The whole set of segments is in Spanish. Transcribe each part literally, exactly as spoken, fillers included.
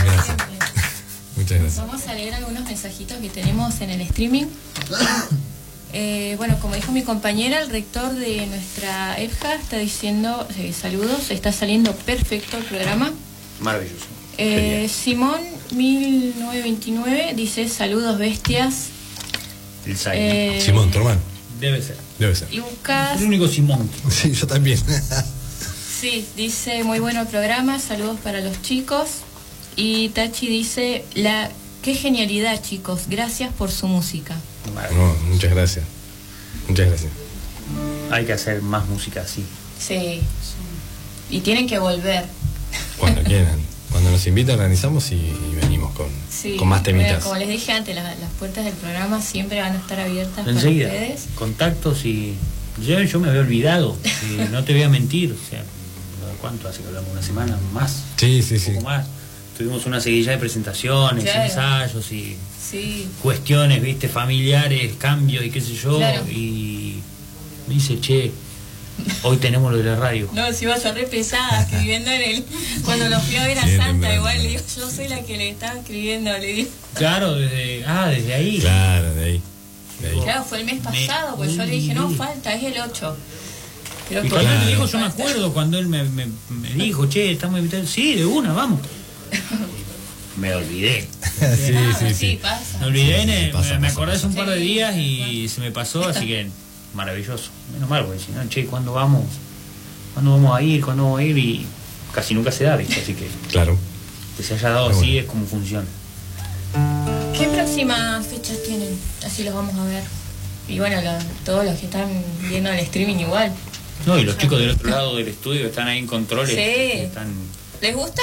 Gracias. Muchas gracias. Vamos a leer algunos mensajitos que tenemos en el streaming. Eh, bueno, como dijo mi compañera, el rector de nuestra E F J A está diciendo eh, saludos, está saliendo perfecto el programa. Maravilloso. Eh, Simón mil novecientos veintinueve dice saludos bestias. El eh, Simón, tu hermano. Debe ser. Debe ser. Lucas. El único Simón. Sí, yo también. Sí, dice muy bueno el programa, saludos para los chicos. Y Tachi dice, la qué genialidad chicos, gracias por su música. No, muchas gracias. Muchas gracias. Hay que hacer más música así. Sí. Y tienen que volver. Cuando quieran. Cuando nos invitan organizamos y, y venimos con, Sí, con más temitas. bueno, como les dije antes, la- las puertas del programa siempre van a estar abiertas Enseguida. para ustedes. Contactos y... Yo, yo me había olvidado. Y no te voy a mentir. O sea, ¿cuánto hace que hablamos? ¿Una semana más? Sí, sí, Un sí. poco más. Tuvimos una seguidilla de presentaciones, Claro. ensayos y Sí. cuestiones, viste, familiares, cambios y qué sé yo. Claro. Y me dice, che, hoy tenemos lo de la radio. No, si iba a ser re pesada escribiendo en el... Cuando lo fui a ver a Bien, Santa, bien, igual bien. le digo, yo soy la que le estaba escribiendo, le digo. Claro, desde, ah, desde ahí. Claro, de ahí. De ahí. Claro, fue el mes Me pasado, pues yo le dije, no, olvidé. falta, es el ocho. Pero Y ¿por cuando qué él me no dijo, yo me falta? acuerdo cuando él me, me, me dijo, che, estamos invitados. Sí, de una, vamos. Me olvidé. Sí, Ah, sí, sí, sí. pasa. Me olvidé, Sí, sí, ne- pasa, me, me pasa, acordé hace un pasa. par de Sí. días y se me pasó, así que maravilloso. Menos mal, porque si no, che, ¿cuándo vamos? ¿Cuándo vamos a ir? ¿Cuándo vamos a ir? Y casi nunca se da, ¿viste? Así que Claro. que se haya dado Muy así bueno. es como funciona. ¿Qué próximas fechas tienen? Así los vamos a ver. Y bueno, lo- todos los que están viendo el streaming igual. No, y los chicos del otro lado del estudio están ahí en controles. Sí. Están, ¿Les gusta?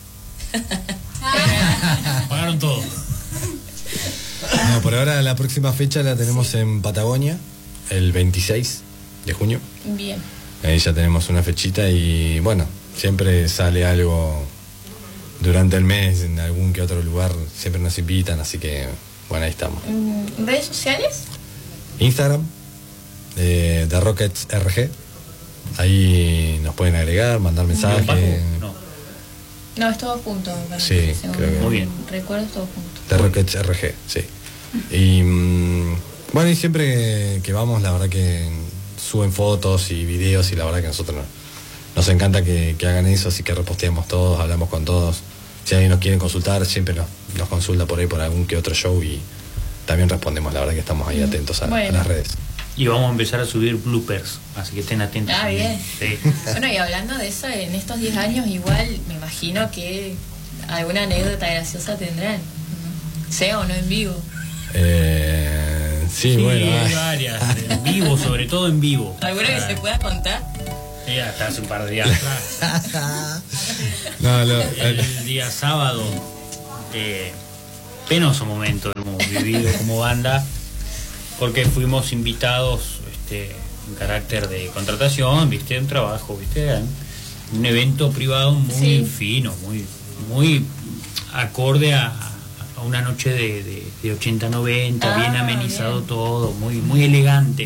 pagaron todo. No, por ahora la próxima fecha la tenemos en Patagonia, el veintiséis de junio. Bien. Ahí ya tenemos una fechita y bueno, siempre sale algo durante el mes en algún que otro lugar, siempre nos invitan, así que bueno, ahí estamos. Mm, ¿Redes sociales? Instagram, eh, The Rockets R G, ahí nos pueden agregar, mandar mensajes. No. No, es todo junto. me parece, Sí, según creo que- Muy bien. Recuerdo, es todo junto. The Rockets R G, sí. Y mm, bueno, y siempre que, que vamos, la verdad que suben fotos y videos y la verdad que a nosotros nos, nos encanta que, que hagan eso, así que reposteamos todos, hablamos con todos. Si alguien nos quiere consultar, siempre nos, nos consulta por ahí por algún que otro show y también respondemos, la verdad que estamos ahí atentos a, a Bueno. las redes. Y vamos a empezar a subir bloopers, así que estén atentos. Ah, también. bien. Sí. Bueno, y hablando de eso, en estos diez años igual me imagino que alguna anécdota graciosa tendrán. Sea o no en vivo. Eh, sí, Sí, bueno. hay ay. varias, en vivo, sobre todo en vivo. ¿Alguna que Ah, se pueda contar? sí, hasta hace un par de días atrás. No, lo- El día sábado, eh, penoso momento hemos vivido como banda, porque fuimos invitados este, en carácter de contratación, viste, un trabajo, viste, un evento privado muy Sí. fino, muy, muy acorde a, a una noche de, de, de ochenta noventa, Ah, bien amenizado bien. todo, muy, muy elegante.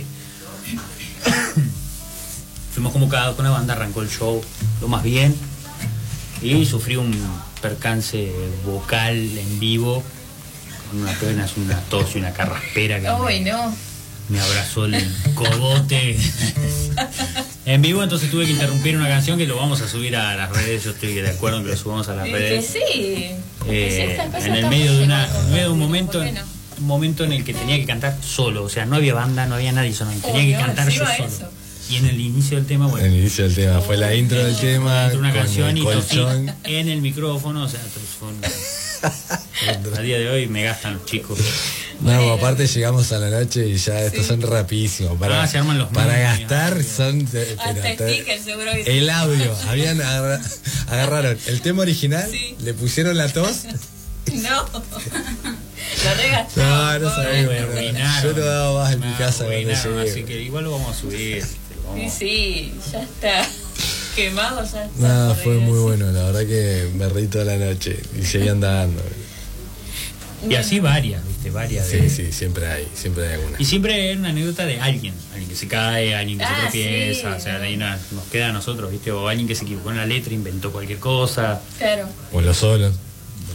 Fuimos convocados con la banda, arrancó el show lo más bien y sufrí un percance vocal en vivo, con una apenas una tos y una carraspera que Uy, me, no. me abrazó el cogote en vivo, entonces tuve que interrumpir una canción que lo vamos a subir a las redes. Yo estoy de acuerdo en que lo subamos a las Es que redes. sí. Eh, Estas cosas en el están medio de una, muy en medio de un ¿por momento, qué no? un momento en el que tenía que cantar solo, o sea, no había banda, no había nadie, solo tenía Uy, que no, cantar yo encima solo. eso. Y en el inicio del tema, bueno, el inicio del tema fue la intro del tema entró una con canción el y tosí colchón. en el micrófono, o sea, fue un- a día de hoy me gastan los chicos. No, aparte llegamos a la noche y ya estos Sí. son rapidísimos. Para, Ah, se arman los para memes. gastar son. de- Hasta pero te- stickers seguro que el audio. Habían agarra- agarraron el tema original, Sí. le pusieron la tos. No. Lo regaste. No, no Me sabemos. arruinaron. Yo no daba más en mi Me casa cuando arruinaron, llegué. así que igual lo vamos a subir. lo Sí, vamos- sí, ya está. Quemado, ya está. No, por fue ahí, muy así. bueno, la verdad que me reí toda la noche y seguían dando. Y así varias, viste, varias. Sí, de- sí, siempre hay, siempre hay alguna. Y siempre es una anécdota de alguien, alguien que se cae, alguien que Ah, se tropieza, sí. o sea, de ahí una- nos queda a nosotros, viste, o alguien que se equivocó en la letra, inventó cualquier cosa. Claro. O los solos.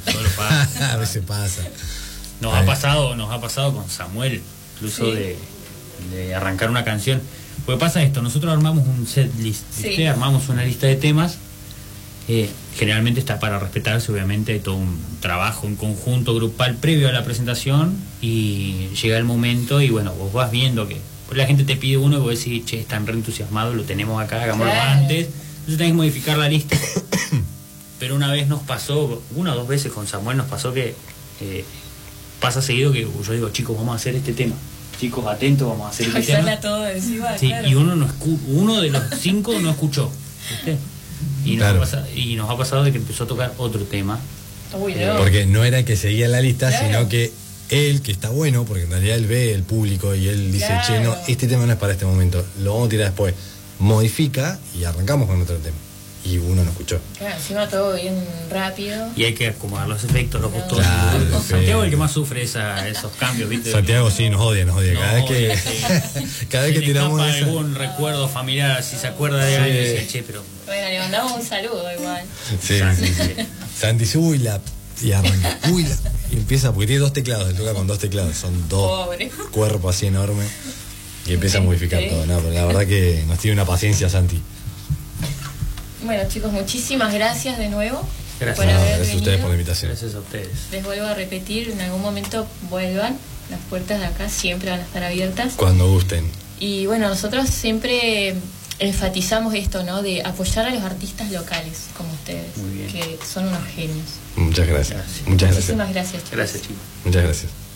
solo pasa. A veces pasa. Nos ha pasado, nos ha pasado con Samuel, incluso Sí. de, de arrancar una canción. Porque pasa esto, nosotros armamos un set list, ¿viste? Sí. Armamos una lista de temas. Eh, generalmente está para respetarse, obviamente hay todo un trabajo en conjunto grupal previo a la presentación y llega el momento y bueno, vos vas viendo que pues la gente te pide uno y vos decís, che, están re entusiasmados, lo tenemos acá, hagámoslo Claro. antes. Entonces tenés que modificar la lista. Pero una vez nos pasó, una o dos veces con Samuel nos pasó que eh, pasa seguido que yo digo, chicos, vamos a hacer este tema. Chicos, atentos, vamos a hacer este tema. Avisarle a todo encima, Sí, claro. y uno no escu uno de los cinco no escuchó, ¿viste? Y nos, Claro. ha pasado, y nos ha pasado de que empezó a tocar otro tema. Uy, no. Porque no era que seguía en la lista, Claro. sino que él, que está bueno, porque en realidad él ve el público y él dice, Claro. che, no, este tema no es para este momento, lo vamos a tirar después. Modifica y arrancamos con otro tema. Y uno no escuchó. Claro, encima todo bien rápido. Y hay que acomodar los efectos, los gustos. Claro, Santiago perfecto. es el que más sufre esa, esos cambios, ¿viste? Santiago sí nos odia, nos odia. Cada No, vez que, sí. cada vez Se que le tiramos escapa esa... algún recuerdo familiar, si se acuerda de Sí. algo, dice, che, pero... Bueno, le mandamos un saludo igual. Sí, sí, sí. Santi dice, uy, la... Y arranca, uy, la... Y empieza, porque tiene dos teclados, él toca con dos teclados, son dos Pobre. cuerpos así enormes. Y empieza a modificar Sí. todo. No, pero la verdad que nos tiene una paciencia, Santi. Bueno, chicos, muchísimas gracias de nuevo Gracias. por No, haber gracias a ustedes venido. por la invitación. Gracias a ustedes. Les vuelvo a repetir, en algún momento vuelvan. Las puertas de acá siempre van a estar abiertas. Cuando gusten. Y bueno, nosotros siempre enfatizamos esto, ¿no? De apoyar a los artistas locales como ustedes, Muy bien. que son unos genios. Muchas gracias. Gracias. Muchas gracias. Muchísimas gracias, chicos. Gracias, chicos. Muchas gracias.